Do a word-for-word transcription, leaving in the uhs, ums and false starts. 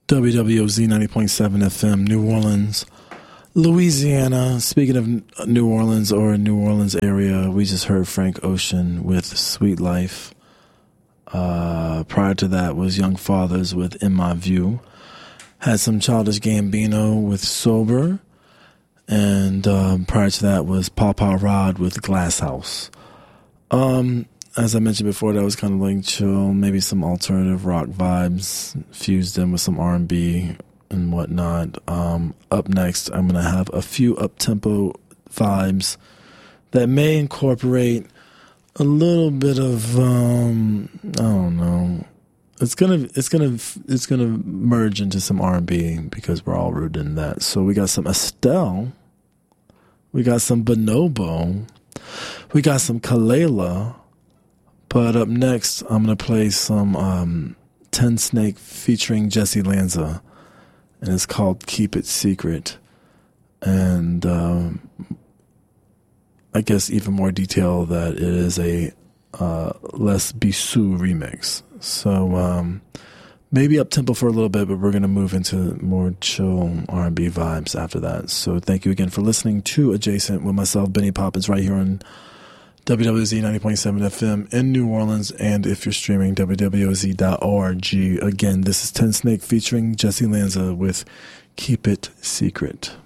W W O Z ninety point seven F M, New Orleans, Louisiana. Speaking of New Orleans or New Orleans area, we just heard Frank Ocean with Sweet Life. Uh, prior to that was Young Fathers with In My View. Had some Childish Gambino with Sober. And um, prior to that was Papa Rod with Glass House. Um, as I mentioned before, that was kind of like chill, maybe some alternative rock vibes fused in with some R and B and whatnot. Um, up next, I'm going to have a few up-tempo vibes that may incorporate a little bit of, um, I don't know. It's gonna, it's gonna, it's gonna merge into some R and B because we're all rooted in that. So we got some Estelle, we got some Bonobo, we got some Kalela. But up next, I'm gonna play some um, Ten Snake featuring Jesse Lanza, and it's called "Keep It Secret." And um, I guess even more detail that it is a uh, Les Bissou remix. So um, maybe up tempo for a little bit, but we're gonna move into more chill R and B vibes after that. So thank you again for listening to Adjacent with myself, Benny Poppins, right here on W W Z ninety point seven F M in New Orleans, and if you're streaming, W W O Z dot org. Again, this is Ten Snake featuring Jesse Lanza with Keep It Secret.